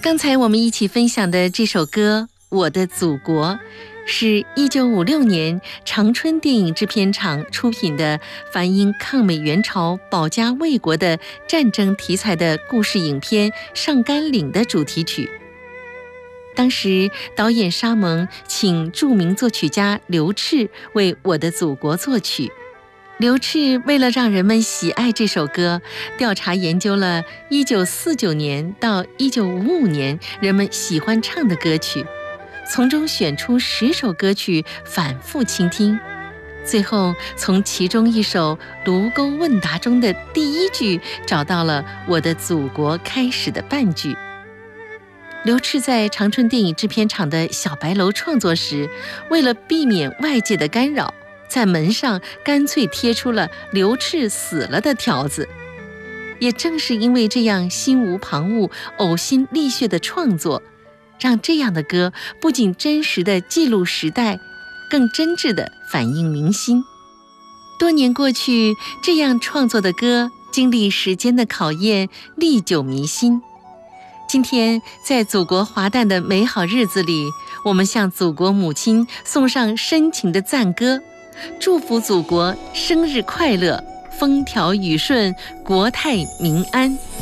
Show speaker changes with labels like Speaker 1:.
Speaker 1: 刚才我们一起分享的这首歌《我的祖国》，是1956年长春电影制片厂出品的反映抗美援朝、保家卫国的战争题材的故事影片《上甘岭》的主题曲。当时导演沙蒙请著名作曲家刘炽为《我的祖国》作曲。刘炽为了让人们喜爱这首歌，调查研究了1949年到1955年人们喜欢唱的歌曲，从中选出10首歌曲反复倾听，最后从其中一首《卢沟问答》中的第一句找到了“我的祖国”开始的半句。刘炽在长春电影制片厂的小白楼创作时，为了避免外界的干扰，在门上干脆贴出了刘炽死了的条子。也正是因为这样心无旁骛、呕心沥血的创作，让这样的歌不仅真实地记录时代，更真挚地反映民心。多年过去，这样创作的歌经历时间的考验，历久弥新。今天在祖国华诞的美好日子里，我们向祖国母亲送上深情的赞歌，祝福祖国生日快乐，风调雨顺，国泰民安。